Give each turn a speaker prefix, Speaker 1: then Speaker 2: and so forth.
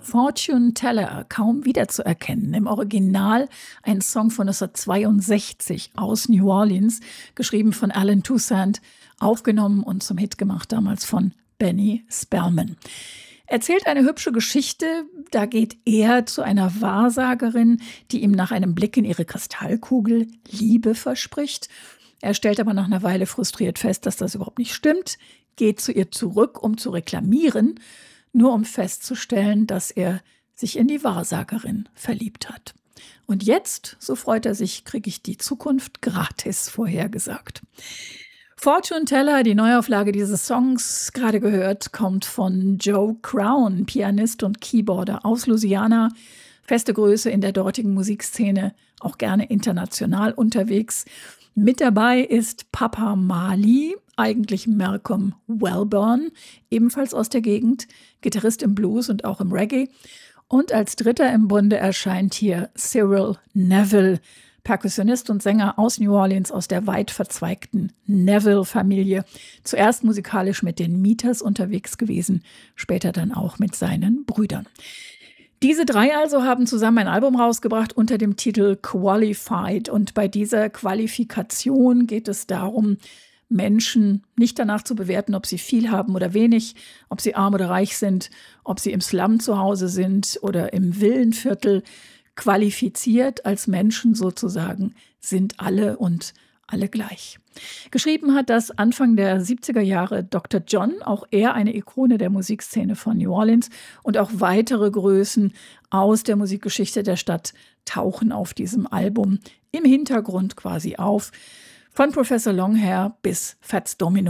Speaker 1: Fortune Teller, kaum wiederzuerkennen. Im Original ein Song von 1962 aus New Orleans, geschrieben von Alan Toussaint, aufgenommen und zum Hit gemacht damals von Benny Spellman. Erzählt eine hübsche Geschichte, da geht er zu einer Wahrsagerin, die ihm nach einem Blick in ihre Kristallkugel Liebe verspricht. Er stellt aber nach einer Weile frustriert fest, dass das überhaupt nicht stimmt, geht zu ihr zurück, um zu reklamieren, nur um festzustellen, dass er sich in die Wahrsagerin verliebt hat. Und jetzt, so freut er sich, kriege ich die Zukunft gratis vorhergesagt. Fortune Teller, die Neuauflage dieses Songs, gerade gehört, kommt von Joe Crown, Pianist und Keyboarder aus Louisiana, feste Größe in der dortigen Musikszene, auch gerne international unterwegs. Mit dabei ist Papa Marley, eigentlich Malcolm Wellborn, ebenfalls aus der Gegend, Gitarrist im Blues und auch im Reggae. Und als Dritter im Bunde erscheint hier Cyril Neville, Perkussionist und Sänger aus New Orleans, aus der weit verzweigten Neville-Familie. Zuerst musikalisch mit den Meters unterwegs gewesen, später dann auch mit seinen Brüdern. Diese drei also haben zusammen ein Album rausgebracht unter dem Titel Qualified. Und bei dieser Qualifikation geht es darum, Menschen nicht danach zu bewerten, ob sie viel haben oder wenig, ob sie arm oder reich sind, ob sie im Slum zu Hause sind oder im Villenviertel. Qualifiziert als Menschen sozusagen sind alle und alle gleich. Geschrieben hat das Anfang der 70er Jahre Dr. John, auch er eine Ikone der Musikszene von New Orleans, und auch weitere Größen aus der Musikgeschichte der Stadt tauchen auf diesem Album im Hintergrund quasi auf, von Professor Longhair bis Fats Domino.